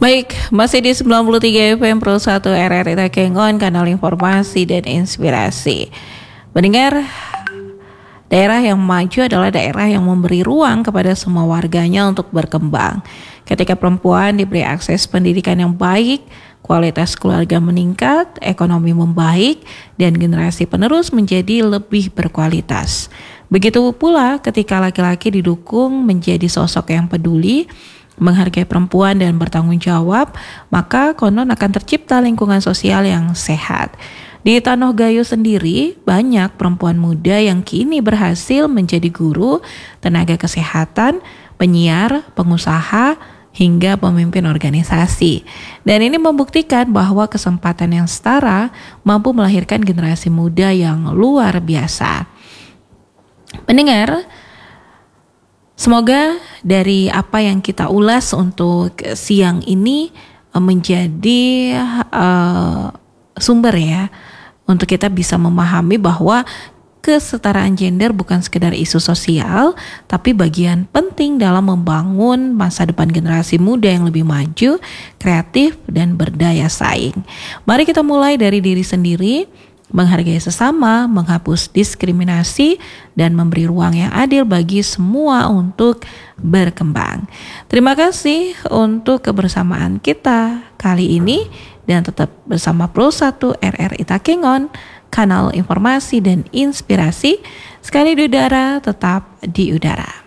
Baik, masih di 93 FM Pro 1 RRI Takengon, kanal informasi dan inspirasi. Mendengar, daerah yang maju adalah daerah yang memberi ruang kepada semua warganya untuk berkembang. Ketika perempuan diberi akses pendidikan yang baik, kualitas keluarga meningkat, ekonomi membaik, dan generasi penerus menjadi lebih berkualitas. Begitu pula ketika laki-laki didukung menjadi sosok yang peduli, menghargai perempuan dan bertanggung jawab, maka konon akan tercipta lingkungan sosial yang sehat. Di Tanoh Gayo sendiri, banyak perempuan muda yang kini berhasil menjadi guru, tenaga kesehatan, penyiar, pengusaha, hingga pemimpin organisasi. Dan ini membuktikan bahwa kesempatan yang setara mampu melahirkan generasi muda yang luar biasa. Pendengar, semoga dari apa yang kita ulas untuk siang ini menjadi sumber ya, untuk kita bisa memahami bahwa kesetaraan gender bukan sekedar isu sosial, tapi bagian penting dalam membangun masa depan generasi muda yang lebih maju, kreatif, dan berdaya saing. Mari kita mulai dari diri sendiri, menghargai sesama, menghapus diskriminasi, dan memberi ruang yang adil bagi semua untuk berkembang. Terima kasih untuk kebersamaan kita kali ini, dan tetap bersama Pro 1 RRI Takengon, kanal informasi dan inspirasi. Sekali di udara, tetap di udara.